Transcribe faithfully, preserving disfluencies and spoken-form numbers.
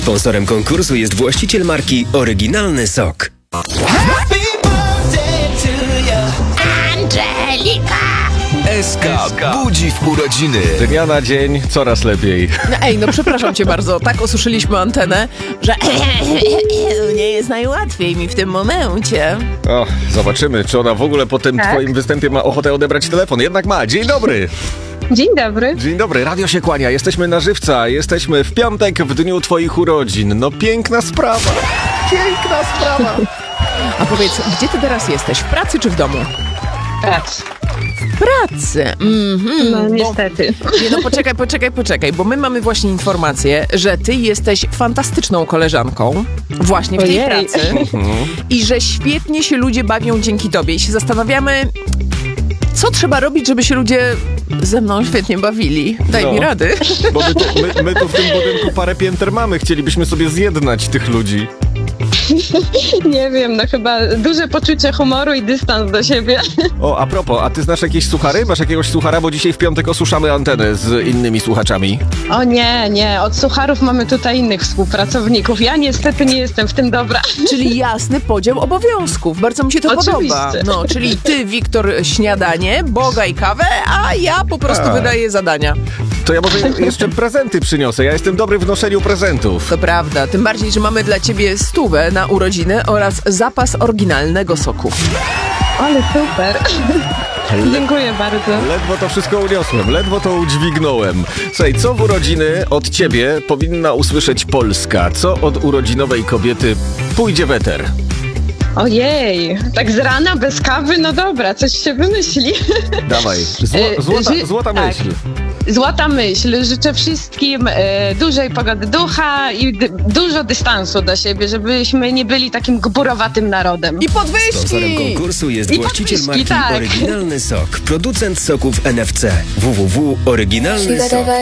Sponsorem konkursu jest właściciel marki Oryginalny Sok. Happy birthday to you, Angelika! S K budzi w urodziny. Dnia na dzień coraz lepiej. No, ej, no przepraszam cię bardzo, tak osuszyliśmy antenę, że nie jest najłatwiej mi w tym momencie. O, zobaczymy, czy ona w ogóle po tym Tak? twoim występie ma ochotę odebrać telefon. Jednak ma. Dzień dobry. Dzień dobry. Dzień dobry, radio się kłania. Jesteśmy na żywca. Jesteśmy w piątek, w dniu twoich urodzin. No piękna sprawa. Piękna sprawa. A powiedz, gdzie ty teraz jesteś? W pracy czy w domu? Prac. W pracy. Mhm, No bo- niestety. Nie, no poczekaj, poczekaj, poczekaj, bo my mamy właśnie informację, że ty jesteś fantastyczną koleżanką właśnie w tej Ojej. pracy i że świetnie się ludzie bawią dzięki tobie i się zastanawiamy, co trzeba robić, żeby się ludzie ze mną świetnie bawili. Daj No. mi rady. Bo my tu, my, my tu w tym budynku parę pięter mamy. Chcielibyśmy sobie zjednać tych ludzi. Nie wiem, no chyba duże poczucie humoru i dystans do siebie. O, a propos, a ty znasz jakieś suchary? Masz jakiegoś suchara? Bo dzisiaj w piątek osuszamy antenę z innymi słuchaczami. O nie, nie, od sucharów mamy tutaj innych współpracowników. Ja niestety nie jestem w tym dobra. Czyli jasny podział obowiązków. Bardzo mi się to Oczywiście. podoba. No, czyli ty, Wiktor, śniadanie, Boga i kawę, a ja po prostu A. wydaję zadania. To ja może jeszcze prezenty przyniosę. Ja jestem dobry w noszeniu prezentów. To prawda, tym bardziej, że mamy dla ciebie stówę na urodziny oraz zapas oryginalnego soku. Ale super. Dziękuję bardzo. Ledwo to wszystko uniosłem, ledwo to udźwignąłem. Słuchaj, co w urodziny od ciebie powinna usłyszeć Polska? Co od urodzinowej kobiety pójdzie weter? Ojej, tak z rana bez kawy, no dobra, coś się wymyśli. Dawaj, Zło, E, złota, ży- złota tak. myśl. Złota myśl. Życzę wszystkim e, dużej pogody ducha i dy- dużo dystansu do siebie, żebyśmy nie byli takim gburowatym narodem. I Sponsorem podwyżki! konkursu jest I właściciel podwyżki, marki tak. Oryginalny Sok. Producent soków N F C. w w w kropka oryginalny sok kropka p l